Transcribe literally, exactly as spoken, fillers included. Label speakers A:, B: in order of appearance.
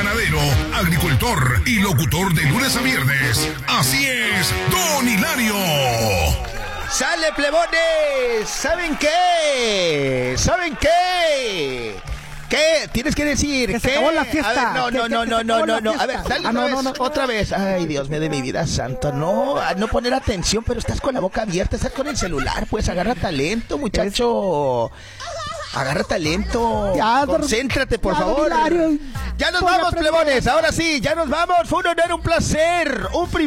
A: ganadero, agricultor y locutor de lunes a viernes. Así es, Don Hilario.
B: ¡Sale, plebones! ¿Saben qué? ¿Saben qué? ¿Qué? Tienes que decir
C: que
B: ¿qué?
C: Se acabó la fiesta.
B: A ver, no,
C: que,
B: no,
C: que,
B: no,
C: que
B: no, no, no, no. A ver, dale
C: ah,
B: otra
C: no,
B: vez,
C: no, no.
B: otra vez. Ay, Dios mío de mi vida santa. No, a no poner atención, pero estás con la boca abierta, estás con el celular, pues agarra talento, muchacho. Agarra talento. Ya, concéntrate, por ya, favor. Ya nos vamos, plebones. Ahora sí, ya nos vamos. Fue un honor, un placer, un privilegio.